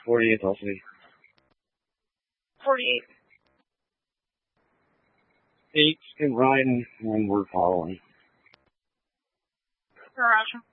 48, I'll see. 48. 8 and riding, and we're following. Roger.